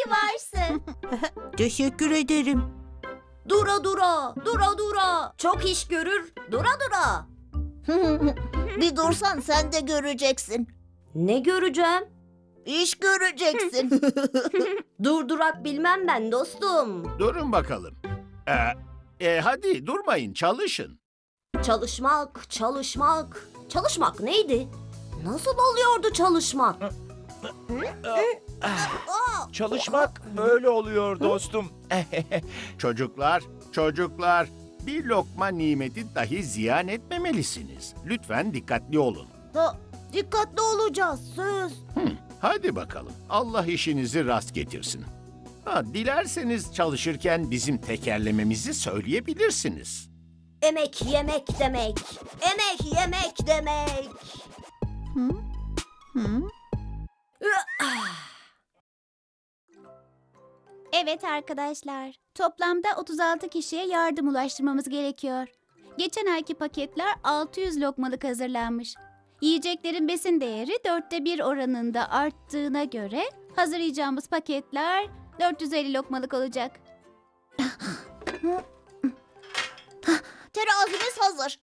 varsın. Teşekkür ederim. Dura dura, dura dura. Çok iş görür, dura dura. Bir dursan sen de göreceksin. Ne göreceğim? İş göreceksin. Durdurak bilmem ben dostum. Durun bakalım. Hadi durmayın, çalışın. Çalışmak, çalışmak. Çalışmak neydi? Nasıl oluyordu çalışmak? Çalışmak böyle oluyor dostum. Çocuklar, bir lokma nimeti dahi ziyan etmemelisiniz. Lütfen dikkatli olun. Dikkatli olacağız, söz. Hadi bakalım, Allah işinizi rast getirsin. Dilerseniz çalışırken bizim tekerlememizi söyleyebilirsiniz. Emek yemek demek. Emek yemek demek. Evet arkadaşlar, toplamda 36 kişiye yardım ulaştırmamız gerekiyor. Geçen ayki paketler 600 lokmalık hazırlanmış. Yiyeceklerin besin değeri 1/4 oranında arttığına göre hazırlayacağımız paketler 450 lokmalık olacak. Terazimiz hazır.